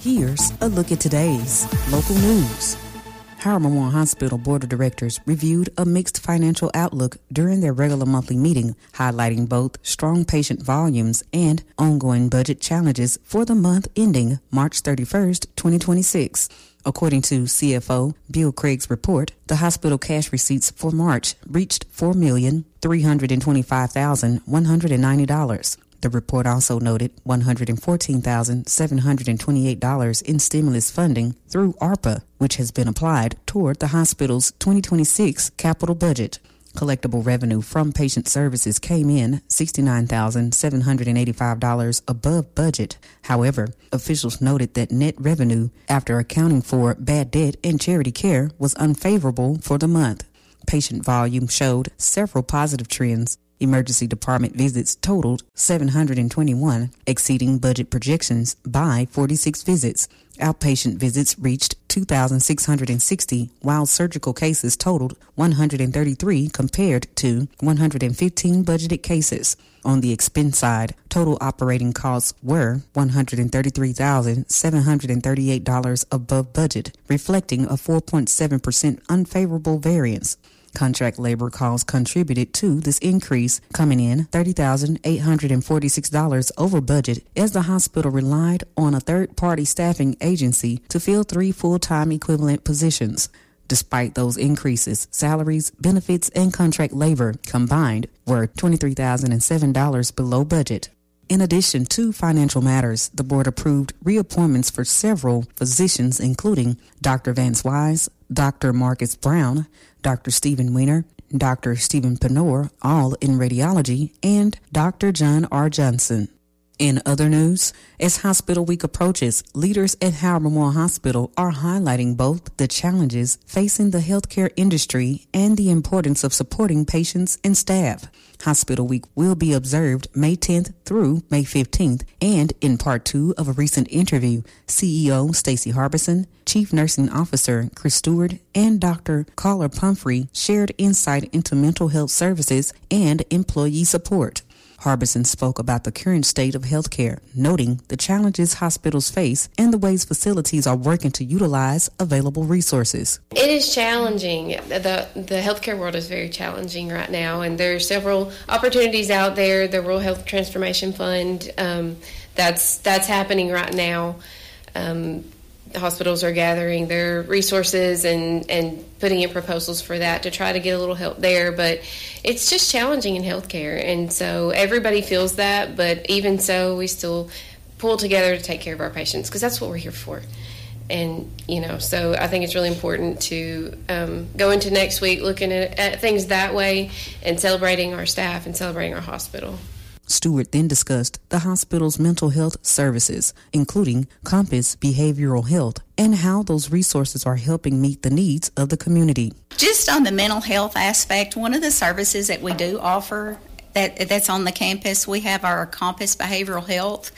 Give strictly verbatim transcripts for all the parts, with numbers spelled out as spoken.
Here's a look at today's local news. Howard Memorial Hospital Board of Directors reviewed a mixed financial outlook during their regular monthly meeting, highlighting both strong patient volumes and ongoing budget challenges for the month ending March thirty-first, twenty twenty-six. According to C F O Bill Craig's report, the hospital cash receipts for March reached four million three hundred twenty-five thousand one hundred ninety dollars. The report also noted one hundred fourteen thousand seven hundred twenty-eight dollars in stimulus funding through ARPA, which has been applied toward the hospital's twenty twenty-six capital budget. Collectible revenue from patient services came in sixty-nine thousand seven hundred eighty-five dollars above budget. However, officials noted that net revenue, after accounting for bad debt and charity care, was unfavorable for the month. Patient volume showed several positive trends. Emergency department visits totaled seven hundred twenty-one, exceeding budget projections by forty-six visits. Outpatient visits reached two thousand six hundred sixty, while surgical cases totaled one hundred thirty-three compared to one hundred fifteen budgeted cases. On the expense side, total operating costs were one hundred thirty-three thousand seven hundred thirty-eight dollars above budget, reflecting a four point seven percent unfavorable variance. Contract labor costs contributed to this increase, coming in thirty thousand eight hundred forty-six dollars over budget as the hospital relied on a third-party staffing agency to fill three full-time equivalent positions. Despite those increases, salaries, benefits, and contract labor combined were twenty-three thousand seven dollars below budget. In addition to financial matters, the board approved reappointments for several physicians, including Doctor Vance Wise, Doctor Marcus Brown, Doctor Stephen Weiner, Doctor Stephen Penor, all in radiology, and Doctor John R. Johnson. In other news, as Hospital Week approaches, leaders at Howard Memorial Hospital are highlighting both the challenges facing the healthcare industry and the importance of supporting patients and staff. Hospital Week will be observed May tenth through May fifteenth, and in part two of a recent interview, C E O Stacey Harbison, Chief Nursing Officer Chris Stewart, and Doctor Carla Pumphrey shared insight into mental health services and employee support. Harbison spoke about the current state of healthcare, noting the challenges hospitals face and the ways facilities are working to utilize available resources. It is challenging. The the healthcare world is very challenging right now, and there are several opportunities out there. The Rural Health Transformation Fund, um, that's that's happening right now. Um, the hospitals are gathering their resources and, and putting in proposals for that to try to get a little help there, but it's just challenging in healthcare, and so everybody feels that, but even so, we still pull together to take care of our patients, because that's what we're here for. And, you know, so I think it's really important to um, go into next week looking at, at things that way and celebrating our staff and celebrating our hospital. Stewart then discussed the hospital's mental health services, including Compass Behavioral Health, and how those resources are helping meet the needs of the community. Just on the mental health aspect, one of the services that we do offer that that's on the campus, we have our Compass Behavioral Health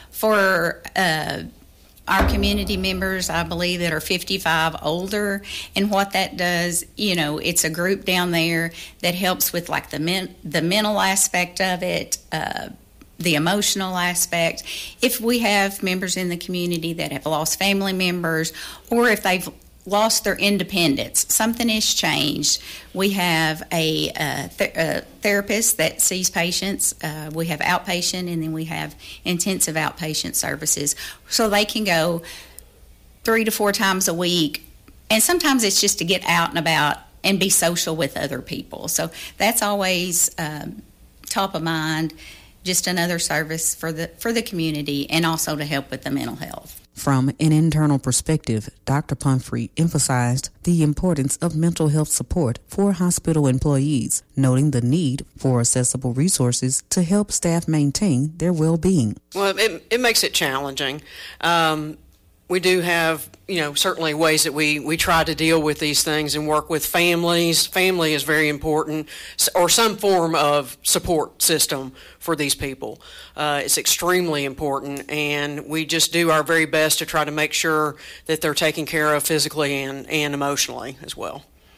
for uh, our community members, I believe, that are fifty-five older, and what that does, you know, it's a group down there that helps with like the men, the mental aspect of it, uh, the emotional aspect. If we have members in the community that have lost family members, or if they've lost their independence, something has changed, we have a, uh, th- a therapist that sees patients. Uh, we have outpatient, and then we have intensive outpatient services, so they can go three to four times a week, and sometimes it's just to get out and about and be social with other people. So that's always um, top of mind, just another service for the for the community, and also to help with the mental health. From an internal perspective, Doctor Pumphrey emphasized the importance of mental health support for hospital employees, noting the need for accessible resources to help staff maintain their well-being. Well, it, it makes it challenging. Um, we do have, you know, certainly ways that we, we try to deal with these things and work with families. Family is very important, or some form of support system for these people. Uh, it's extremely important, and we just do our very best to try to make sure that they're taken care of physically and, and emotionally as well.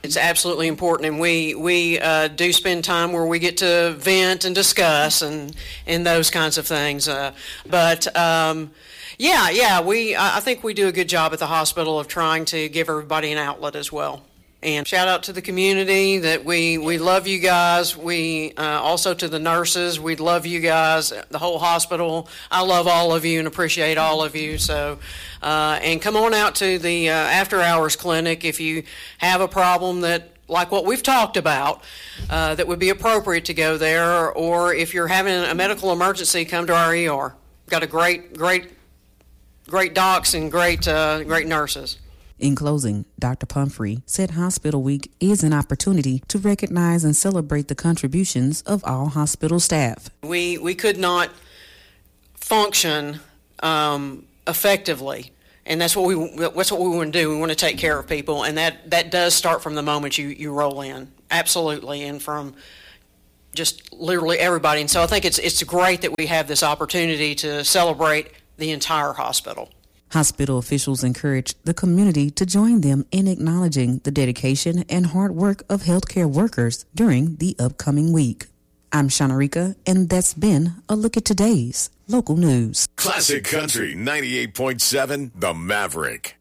It's absolutely important, and we we uh, do spend time where we get to vent and discuss and and those kinds of things. Uh, but um, yeah, yeah, we I think we do a good job at the hospital of trying to give everybody an outlet as well. And shout out to the community that we, we love you guys. We uh, also to the nurses, we love you guys, the whole hospital. I love all of you and appreciate all of you. So, uh, and come on out to the uh, after hours clinic if you have a problem that, like what we've talked about, uh, that would be appropriate to go there, or if you're having a medical emergency, come to our E R. Got a great, great, great docs and great, uh, great nurses. In closing, Doctor Pumphrey said Hospital Week is an opportunity to recognize and celebrate the contributions of all hospital staff. We we could not function um, effectively, and that's what we that's what we want to do. We want to take care of people, and that, that does start from the moment you, you roll in, absolutely, and from just literally everybody. And so I think it's it's great that we have this opportunity to celebrate the entire hospital. Hospital officials encourage the community to join them in acknowledging the dedication and hard work of healthcare workers during the upcoming week. I'm Shanarika, and that's been a look at today's local news. Classic Country ninety-eight point seven, The Maverick.